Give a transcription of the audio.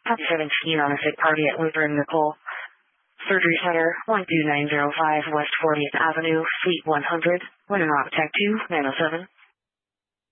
Pub 17 on a sick party at Lutheran Nicole. Surgery Center, 12905 West 40th Avenue, Suite 100, Winterrock Tech 2, 907.